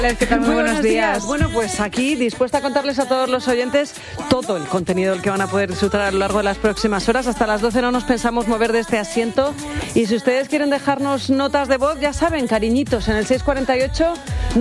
¿Qué tal? Muy buenos días. Bueno, pues aquí dispuesta a contarles a todos los oyentes todo el contenido del que van a poder disfrutar a lo largo de las próximas horas. Hasta las 12 no nos pensamos mover de este asiento. Y si ustedes quieren dejarnos notas de voz, ya saben, cariñitos, en el 648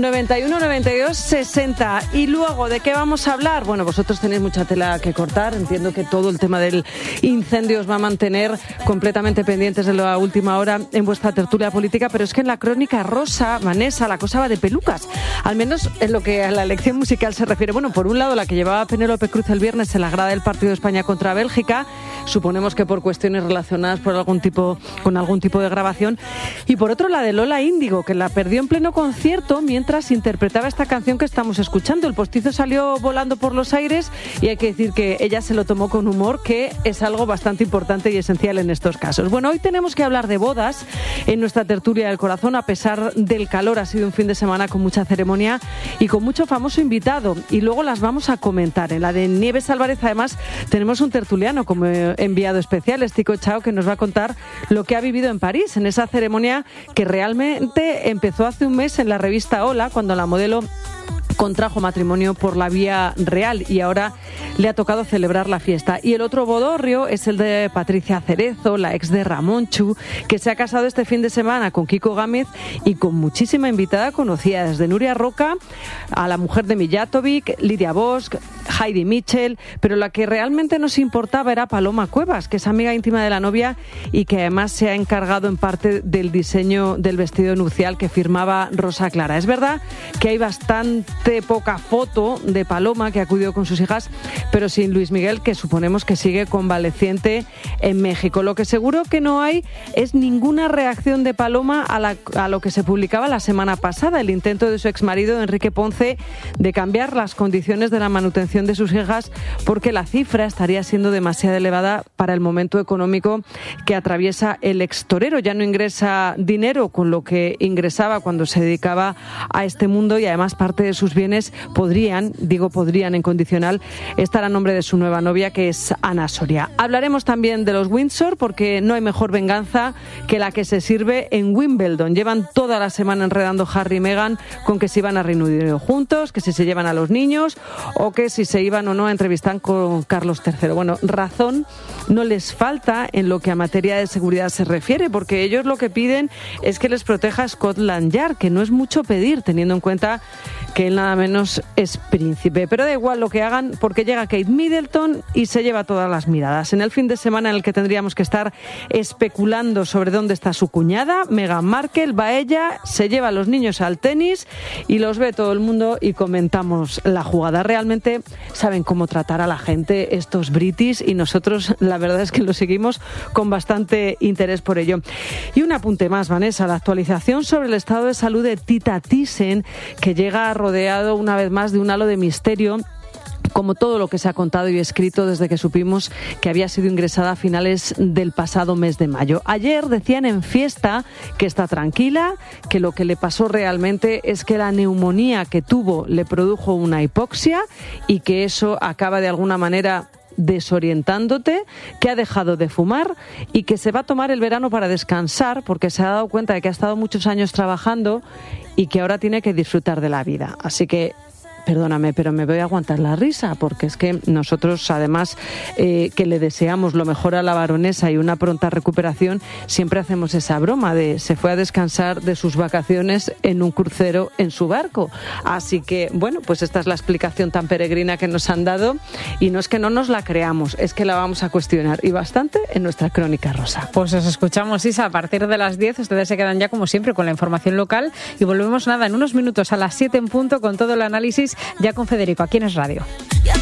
91 92 60. Y luego, ¿de qué vamos a hablar? Bueno, vosotros tenéis mucha tela que cortar. Entiendo que todo el tema del incendio os va a mantener completamente pendientes de la última hora en vuestra tertulia política. Pero es que en la crónica rosa, Vanessa, la cosa va de pelucas. Al menos en lo que a la elección musical se refiere. Bueno, por un lado, la que llevaba Penélope Cruz el viernes en la grada del partido de España contra Bélgica, suponemos que por cuestiones relacionadas con algún tipo de grabación. Y por otro, la de Lola Índigo, que la perdió en pleno concierto mientras interpretaba esta canción que estamos escuchando. El postizo salió volando por los aires y hay que decir que ella se lo tomó con humor, que es algo bastante importante y esencial en estos casos. Bueno, hoy tenemos que hablar de bodas en nuestra tertulia del corazón. A pesar del calor, ha sido un fin de semana con mucha ceremonia y con mucho famoso invitado, y luego las vamos a comentar. En la de Nieves Álvarez, además, tenemos un tertuliano como enviado especial, Estico Chao, que nos va a contar lo que ha vivido en París, en esa ceremonia que realmente empezó hace un mes en la revista Hola, cuando la modelo contrajo matrimonio por la vía real y ahora le ha tocado celebrar la fiesta. Y el otro bodorrio es el de Patricia Cerezo, la ex de Ramonchu, que se ha casado este fin de semana con Kiko Gámez y con muchísima invitada conocida, desde Nuria Roca a la mujer de Mijatovic, Lidia Bosch, Heidi Mitchell, pero la que realmente nos importaba era Paloma Cuevas, que es amiga íntima de la novia y que además se ha encargado en parte del diseño del vestido nupcial que firmaba Rosa Clara. Es verdad que hay bastante poca foto de Paloma, que acudió con sus hijas, pero sin Luis Miguel, que suponemos que sigue convaleciente en México. Lo que seguro que no hay es ninguna reacción de Paloma a lo que se publicaba la semana pasada, el intento de su exmarido Enrique Ponce de cambiar las condiciones de la manutención de sus hijas, porque la cifra estaría siendo demasiado elevada para el momento económico que atraviesa el extorero. Ya no ingresa dinero con lo que ingresaba cuando se dedicaba a este mundo, y además parte de sus bienes podrían en condicional, estar a nombre de su nueva novia, que es Ana Soria. Hablaremos también de los Windsor, porque no hay mejor venganza que la que se sirve en Wimbledon. Llevan toda la semana enredando Harry y Meghan con que si iban a Reino Unido juntos, que si se llevan a los niños o que si se iban o no a entrevistar con Carlos III. Bueno, razón no les falta en lo que a materia de seguridad se refiere, porque ellos lo que piden es que les proteja Scotland Yard, que no es mucho pedir, teniendo en cuenta que él nada menos es príncipe. Pero da igual lo que hagan, porque llega Kate Middleton y se lleva todas las miradas. En el fin de semana en el que tendríamos que estar especulando sobre dónde está su cuñada, Meghan Markle, va ella, se lleva a los niños al tenis y los ve todo el mundo y comentamos la jugada. Realmente saben cómo tratar a la gente estos britis, y nosotros la verdad es que lo seguimos con bastante interés por ello. Y un apunte más, Vanessa, la actualización sobre el estado de salud de Tita Thyssen, que llega rodeado una vez más de un halo de misterio, como todo lo que se ha contado y escrito desde que supimos que había sido ingresada a finales del pasado mes de mayo. Ayer decían en Fiesta que está tranquila, que lo que le pasó realmente es que la neumonía que tuvo le produjo una hipoxia y que eso acaba de alguna manera desorientándote, que ha dejado de fumar y que se va a tomar el verano para descansar, porque se ha dado cuenta de que ha estado muchos años trabajando y que ahora tiene que disfrutar de la vida. Así que perdóname, pero me voy a aguantar la risa, porque es que nosotros, además, que le deseamos lo mejor a la baronesa y una pronta recuperación, siempre hacemos esa broma de se fue a descansar de sus vacaciones en un crucero en su barco. Así que, bueno, pues esta es la explicación tan peregrina que nos han dado, y no es que no nos la creamos, es que la vamos a cuestionar, y bastante, en nuestra crónica rosa. Pues os escuchamos, Isa, a partir de las 10. Ustedes se quedan ya, como siempre, con la información local, y volvemos en unos minutos a las 7 en punto con todo el análisis, ya con Federico, aquí en Es Radio.